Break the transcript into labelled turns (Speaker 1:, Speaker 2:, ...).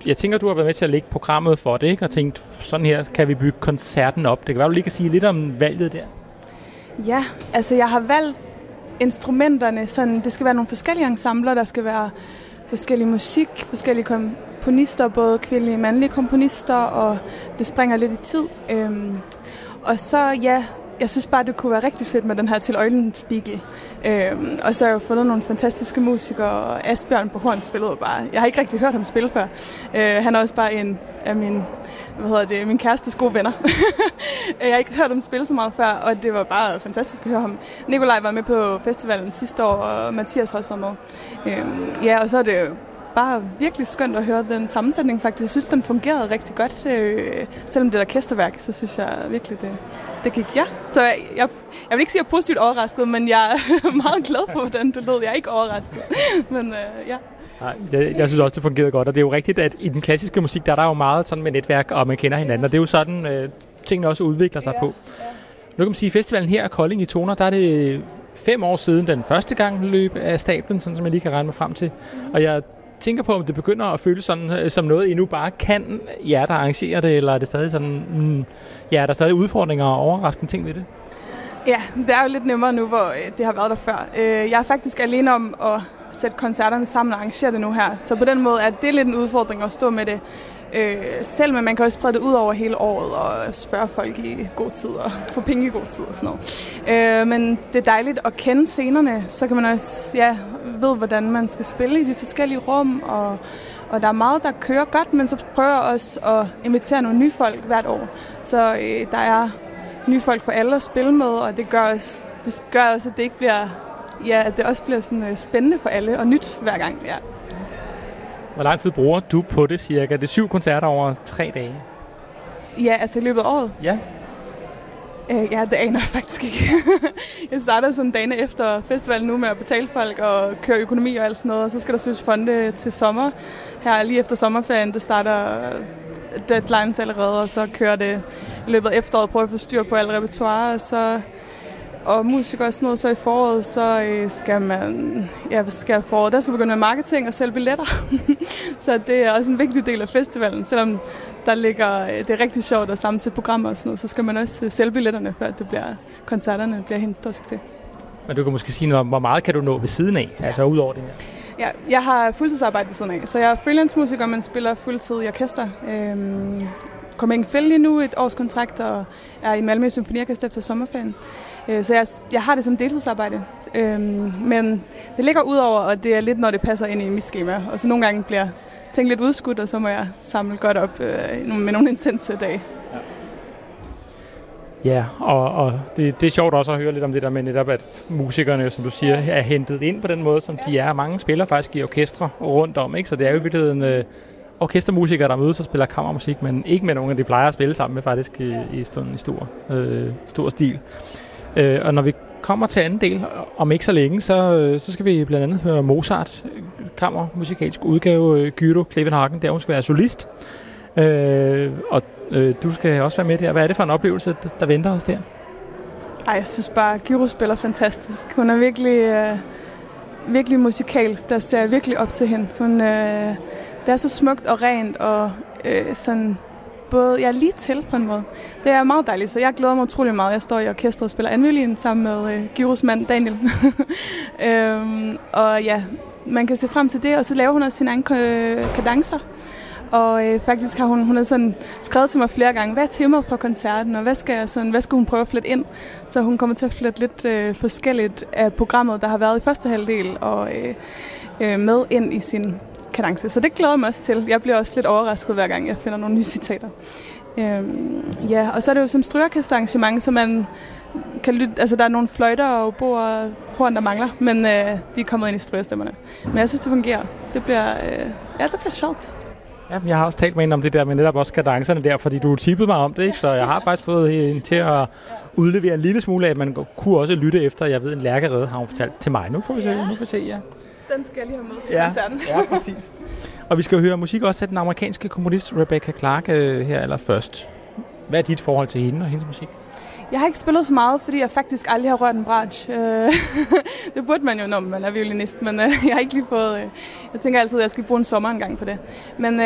Speaker 1: jeg tænker, du har været med til at lægge programmet for det, ikke? Og tænkt, sådan her kan vi bygge koncerten op. Det kan være, du lige kan sige lidt om valget der.
Speaker 2: Ja, altså jeg har valgt instrumenterne, sådan, det skal være nogle forskellige ensembler, der skal være forskellig musik, forskellige komponister, både kvindelige og mandlige komponister, og det springer lidt i tid. Og så, ja, jeg synes bare, det kunne være rigtig fedt med den her Til Eulenspiegel. Og så har jeg jo fundet nogle fantastiske musikere, og Asbjørn på horn spillede bare. Jeg har ikke rigtig hørt ham spille før. Han er også bare en af min kærestes gode venner. Jeg har ikke hørt ham spille så meget før, og det var bare fantastisk at høre ham. Nikolaj var med på festivalen sidste år, og Mathias har også været med. Ja, og så er det jo bare virkelig skønt at høre den sammensætning faktisk. Jeg synes, den fungerede rigtig godt. Selvom det er et orkesterværk, så synes jeg virkelig, det gik ja. Så jeg vil ikke sige, at jeg er positivt overrasket, men jeg er meget glad for, hvordan det lød. Jeg er ikke overrasket, men ja.
Speaker 1: Nej, jeg synes også, det fungerede godt, og det er jo rigtigt, at i den klassiske musik, der er der jo meget sådan med netværk, og man kender hinanden, og det er jo sådan, tingene også udvikler sig på. Nu kan man sige, at festivalen her, Kolding i Toner, der er det 5 år siden den første gang løb af stablen, sådan som jeg lige kan regne mig frem til. Og jeg tænker på, om det begynder at føles sådan, som noget, I nu bare kan, der arrangerer det, eller er det stadig sådan, er der stadig udfordringer og overraskende ting ved det?
Speaker 2: Ja, det er jo lidt nemmere nu, hvor det har været der før. Jeg er faktisk alene om at sætte koncerterne sammen og arrangere det nu her. Så på den måde er det lidt en udfordring at stå med det selv, men man kan også sprede det ud over hele året og spørge folk i god tid og få penge i god tid og sådan noget. Men det er dejligt at kende scenerne, så kan man også ved, hvordan man skal spille i de forskellige rum, og der er meget, der kører godt, men så prøver jeg også at invitere nogle nye folk hvert år. Så der er nye folk for alle at spille med, og det gør også, at det ikke bliver at det også bliver sådan spændende for alle og nyt hver gang. Ja.
Speaker 1: Hvor lang tid bruger du på det cirka? Det er 7 koncerter over 3 dage.
Speaker 2: Ja, altså i løbet af året?
Speaker 1: Ja.
Speaker 2: Ja, det aner jeg faktisk ikke. Jeg starter sådan dagene efter festivalen nu med at betale folk og køre økonomi og alt sådan noget, og så skal der søges fonde til sommer. Her lige efter sommerferien, det starter deadlines allerede, og så kører det i løbet af efteråret, prøver at få styr på alt repertoire, og musik og sådan noget, så i foråret, så skal man, hvad skal jeg foråret? Der skal begynde med marketing og sælge billetter. Så det er også en vigtig del af festivalen, selvom det er rigtig sjovt at sammensætte programmer og sådan noget, så skal man også sælge billetterne, før koncerterne bliver helt stor succes.
Speaker 1: Men du kan måske sige noget om, hvor meget kan du nå ved siden af, altså ud over det her?
Speaker 2: Ja, jeg har fuldtidsarbejde ved siden af, så jeg er freelance-musiker, men spiller fuldtid i orkester. Kommer ikke fælde lige nu et års kontrakt og er i Malmø Symfoniorkester efter sommerferien. Så jeg har det som deltidsarbejde, men det ligger ud over, og det er lidt, når det passer ind i mit schema. Og så nogle gange bliver ting lidt udskudt, og så må jeg samle godt op med nogle intense dage.
Speaker 1: Ja, og det er sjovt også at høre lidt om det der med netop, at musikerne, som du siger, er hentet ind på den måde, som de er. Mange spiller faktisk i orkestre rundt om, ikke? Så det er jo i virkeligheden orkestermusikere, der mødes og spiller kammermusik, men ikke med nogen af de plejer at spille sammen med faktisk i stor stil. Og når vi kommer til anden del, om ikke så længe, så skal vi blandt andet høre Mozart, kammermusikalsk udgave, Gyro Klevenhagen, der hun skal være solist. Og du skal også være med der. Hvad er det for en oplevelse, der venter os der?
Speaker 2: Jeg synes bare, Gyro spiller fantastisk. Hun er virkelig musikalsk. Der ser jeg virkelig op til hende. Det er så smukt og rent og sådan både lige til på en måde. Det er meget dejligt, så jeg glæder mig utrolig meget. Jeg står i orkestret og spiller anviolin sammen med Gyros mand Daniel. Og ja, man kan se frem til det, og så laver hun også sine egne kadencer. Og faktisk har hun sådan skrevet til mig flere gange, hvad er temaet for koncerten, og hvad skal hun prøve at flette ind? Så hun kommer til at flette lidt forskelligt af programmet, der har været i første halvdel, og med ind i sin kadence. Så det glæder jeg mig også til. Jeg bliver også lidt overrasket, hver gang jeg finder nogle nye citater. Og så er det jo som strygeorkesterarrangement, så man kan lytte, altså der er nogle fløjter og oboer og horn, der mangler, men de er kommet ind i strygerstemmerne. Men jeg synes, det fungerer. Det bliver sjovt.
Speaker 1: Ja, jeg har også talt med hende om det der med netop også kadencerne der, fordi du tippede mig om det, ikke? Så jeg har faktisk fået hende til at udlevere en lille smule af, at man kunne også lytte efter, jeg ved, en lærkerede har hun fortalt til mig. Nu får vi se, ja.
Speaker 2: Den skal jeg lige have med til koncerten.
Speaker 1: Ja, præcis. Og vi skal jo høre musik også af den amerikanske komponist Rebecca Clark her allerførst. Hvad er dit forhold til hende og hendes musik?
Speaker 2: Jeg har ikke spillet så meget, fordi jeg faktisk aldrig har rørt en bratsch. Det burde man jo, når man er violinist, men jeg har ikke lige fået... Jeg tænker altid, at jeg skal bruge en sommer en gang på det. Men